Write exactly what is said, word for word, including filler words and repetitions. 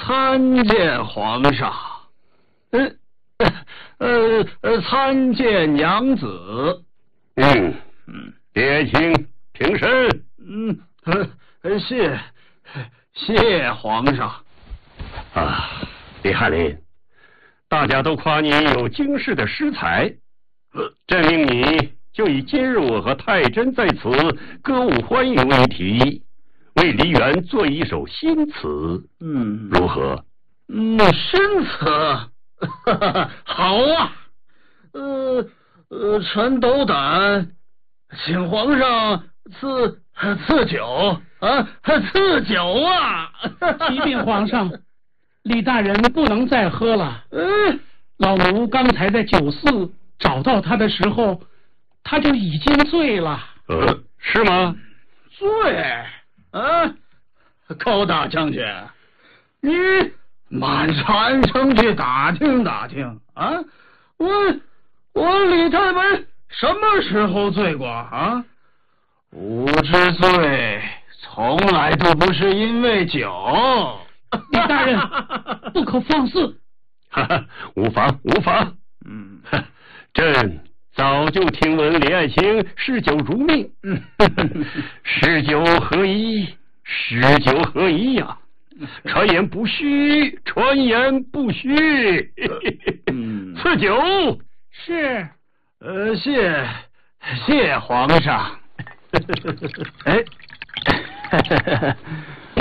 参见皇上。呃呃呃，参见娘子。 嗯嗯，爹亲平身。 嗯，呃，谢谢皇上。 啊，李翰林，大家都夸你有惊世的诗才，朕命你就以今日我和太真在此歌舞欢迎为题，为梨园做一首新词。 嗯， 如何？ 嗯，新词。好啊，呃呃，臣斗胆，请皇上赐赐酒啊，赐酒啊！ 启禀皇上，李大人不能再喝了。嗯，老奴刚才在酒肆找到他的时候，他就已经醉了。 呃，是吗？ 醉啊，高大将军，你满传承去打听打听啊！我我李太白什么时候醉过啊？吾之醉从来都不是因为酒。 李大人不可放肆。 哈哈，无妨无妨。 嗯， 朕早就听闻李爱卿嗜酒如命。嗯，嗜酒何宜？嗜酒何宜呀？传言不虚，传言不虚。 嗯， 赐酒。 是。 呃，谢谢皇上。哎，